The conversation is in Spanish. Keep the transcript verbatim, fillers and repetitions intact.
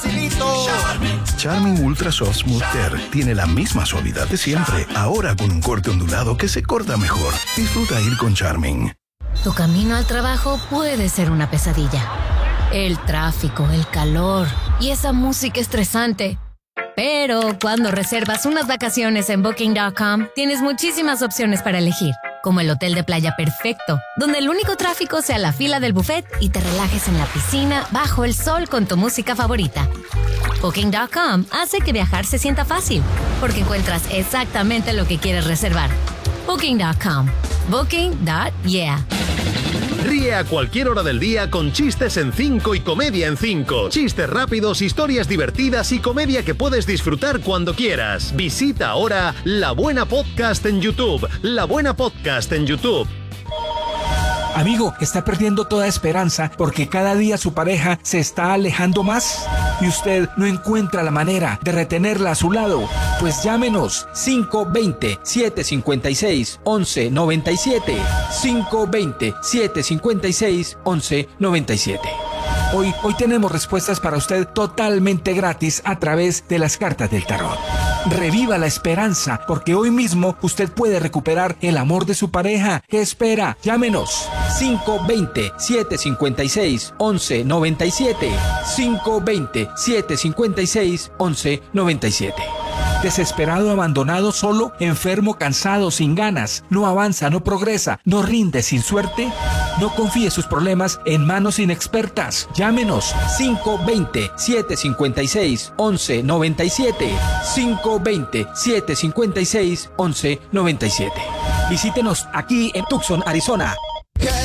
facilito. Charmin. Charmin Ultra Soft Smooth Tear tiene la misma suavidad de siempre, ahora con un corte ondulado que se corta mejor. Disfruta ir con Charmin. Tu camino al trabajo puede ser una pesadilla. El tráfico, el calor y esa música estresante. Pero cuando reservas unas vacaciones en Booking punto com, tienes muchísimas opciones para elegir, como el hotel de playa perfecto, donde el único tráfico sea la fila del buffet y te relajes en la piscina bajo el sol con tu música favorita. Booking punto com hace que viajar se sienta fácil, porque encuentras exactamente lo que quieres reservar. Booking punto com. Booking punto yeah. Ríe a cualquier hora del día con chistes en cinco y comedia en cinco. Chistes rápidos, historias divertidas y comedia que puedes disfrutar cuando quieras. Visita ahora La Buena Podcast en YouTube. La Buena Podcast en YouTube. Amigo, está perdiendo toda esperanza porque cada día su pareja se está alejando más y usted no encuentra la manera de retenerla a su lado. Pues llámenos cinco dos cero, siete cinco seis, once noventa y siete. cinco dos cero, siete cinco seis, once noventa y siete. Hoy, hoy tenemos respuestas para usted totalmente gratis a través de las cartas del tarot. Reviva la esperanza, porque hoy mismo usted puede recuperar el amor de su pareja. ¿Qué espera? Llámenos cinco dos cero, siete cinco seis, once noventa y siete. cinco dos cero, siete cinco seis, once noventa y siete. Desesperado, abandonado, solo, enfermo, cansado, sin ganas, no avanza, no progresa, no rinde, sin suerte. No confíe sus problemas en manos inexpertas. Llámenos cinco dos cero, siete cinco seis, once noventa y siete. cinco dos cero, siete cinco seis, once noventa y siete. Visítenos aquí en Tucson, Arizona.